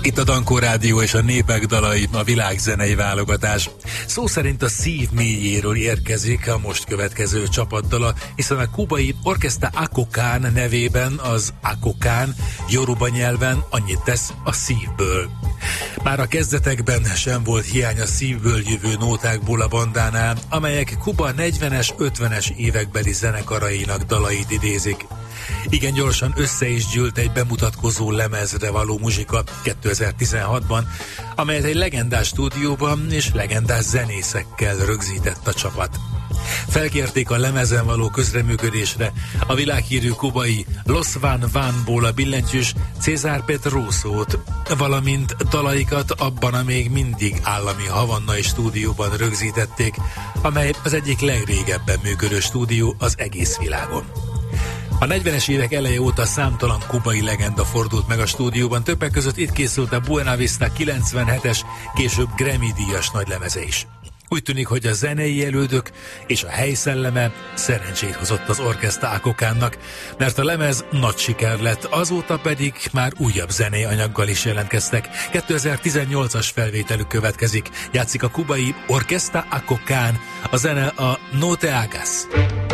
Itt a Dankó Rádió és a Népek dalai, a világzenei válogatás. Szó szerint a szív mélyéről érkezik a most következő csapatdala, hiszen a kubai Orquesta Akokán nevében az Akokán Yoruba nyelven annyit tesz a szívből. Már a kezdetekben sem volt hiány a szívből jövő nótákból a bandánál, amelyek Kuba 40-es, 50-es évekbeli zenekarainak dalait idézik. Igen gyorsan össze is gyűlt egy bemutatkozó lemezre való muzsika 2016-ban, amelyet egy legendás stúdióban és legendás zenészekkel rögzített a csapat. Felkérték a lemezen való közreműködésre a világhírű kubai Los Van Vanból a billentyűs César Pedroso-t, valamint dalaikat abban a még mindig állami havannai stúdióban rögzítették, amely az egyik legrégebben működő stúdió az egész világon. A 40-es évek eleje óta számtalan kubai legenda fordult meg a stúdióban, többek között itt készült a Buena Vista 97-es, később Grammy-díjas nagylemeze is. Úgy tűnik, hogy a zenei elődök és a helyszelleme szerencsét hozott az Orquesta Akokánnak, mert a lemez nagy siker lett, azóta pedig már újabb zenei anyaggal is jelentkeztek. 2018-as felvételük következik, játszik a kubai Orquesta Akokán, a zene a No Te Hagas.